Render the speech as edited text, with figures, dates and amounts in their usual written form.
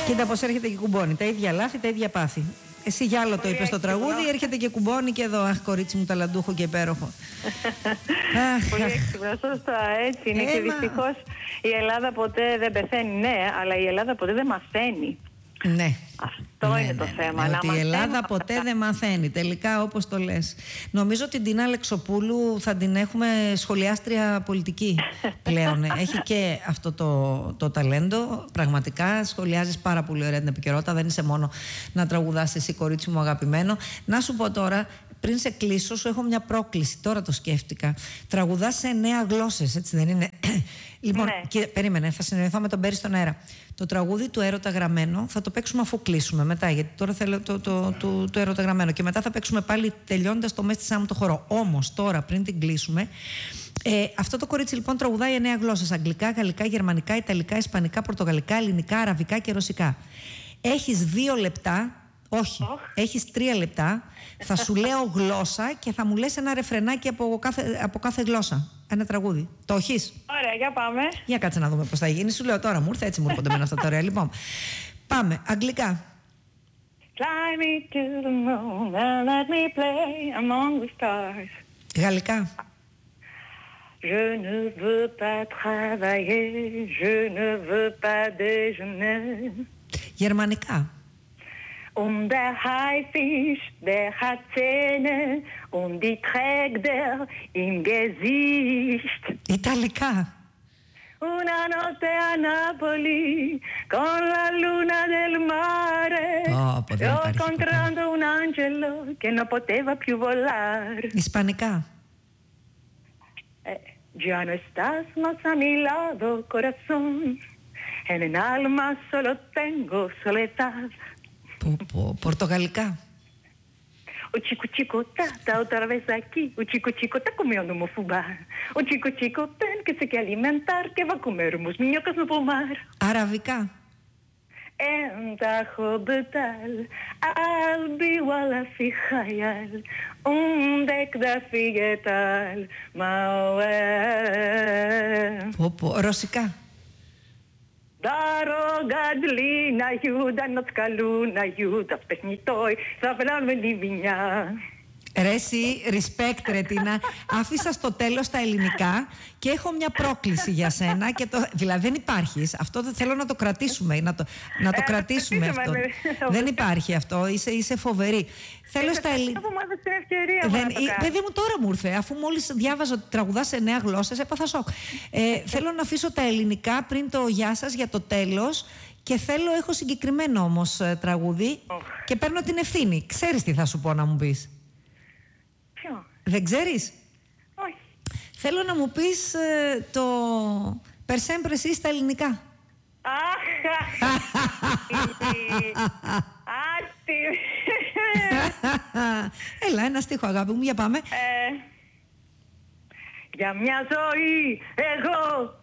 Κοίτα πως έρχεται και κουμπώνει. Τα ίδια λάθη, τα ίδια πάθη. Εσύ για άλλο το είπες στο τραγούδι, έρχεται και κουμπώνει και εδώ. Αχ, κορίτσι μου, ταλαντούχο και υπέροχο. Πολύ έξυπνα, σωστά, έτσι είναι. Και δυστυχώς η Ελλάδα ποτέ δεν πεθαίνει, ναι, αλλά η Ελλάδα ποτέ δεν μαθαίνει. Ναι. Αυτό είναι το θέμα. Ότι η Ελλάδα ποτέ δεν μαθαίνει. Τελικά, όπως το λες. Νομίζω ότι την Τίνα Αλεξοπούλου θα την έχουμε σχολιάστρια πολιτική πλέον. Έχει και αυτό το ταλέντο. Πραγματικά σχολιάζεις πάρα πολύ ωραία την επικαιρότητα. Δεν είσαι μόνο να τραγουδάς εσύ, κορίτσι μου αγαπημένο. Να σου πω τώρα, πριν σε κλείσω, σου έχω μια πρόκληση. Τώρα το σκέφτηκα. Τραγουδάς σε 9 γλώσσες, έτσι δεν είναι? Λοιπόν, ναι. Και περίμενε, θα συνεννοηθώ με τον Μπέρι στον αέρα. Το τραγούδι του Έρωτα Γραμμένο θα το παίξουμε αφού κλείσουμε μετά, γιατί τώρα θέλω το Έρωτα Γραμμένο. Και μετά θα παίξουμε πάλι τελειώντας το Μες στη Σάμμο το χορό. Όμως τώρα, πριν την κλείσουμε, αυτό το κορίτσι λοιπόν τραγουδάει 9 γλώσσες: αγγλικά, γαλλικά, γερμανικά, ιταλικά, ισπανικά, πορτογαλικά, ελληνικά, αραβικά και ρωσικά. Έχεις 2 λεπτά. Όχι, έχεις 3 λεπτά. Θα σου λέω γλώσσα και θα μου λες ένα ρεφρενάκι από κάθε γλώσσα. Ένα τραγούδι. Το έχεις? Ωραία, για πάμε. Για κάτσε να δούμε πώς θα γίνει. Σου λέω τώρα, μου ήρθε, έτσι μου έρχονται μένα αυτά τα ωραία. Λοιπόν, πάμε. Αγγλικά. Fly me to the moon and let me play among the stars. Γαλλικά. Je ne veux pas travailler, je ne veux pas déjeuner. Γερμανικά. Der Haifisch, der hat Zähne und die trägt er im Gesicht. Ιταλικά. Una notte a Napoli con la luna del mare, io incontrando un angelo che non poteva più volare. Ισπανικά. Ya no estás más a mi lado, corazón, en el alma solo tengo soledad. Πορτογαλικά. O chico chico tá outra vez aqui. O chico tá comendo um fubá. O chico tem que se alimentar, que vai comer umas minhocas no pomar. Αραβικά. انت خبطال قلبي ولا في خيال عندك ده في جتال موال. Ρωσικά. Дорога длинна, юда над скалуна, юда спешнитой, завлянuli меня. Ρε εσύ, respect ρε Τίνα. Άφησα στο τέλος τα ελληνικά και έχω μια πρόκληση για σένα και δηλαδή δεν υπάρχεις. Αυτό δεν θέλω να το κρατήσουμε, να το κρατήσουμε αυτό. Δεν υπάρχει αυτό, είσαι φοβερή. Θέλω στα ελληνικά. Παιδί μου, τώρα μου ήρθε, αφού μόλις διάβαζα ότι τραγουδάς σε 9 γλώσσες, έπαθα σοκ. Θέλω να αφήσω τα ελληνικά πριν το γεια σας για το τέλος. Και έχω συγκεκριμένο όμως τραγούδι και παίρνω την ευθύνη. Ξέρεις τι θα σου πω να μου πεις? Δεν ξέρεις? Όχι. Θέλω να μου πεις το Per sempre sì στα ελληνικά. Έλα, ένα στίχο αγάπη μου, για πάμε. Για μια ζωή εγώ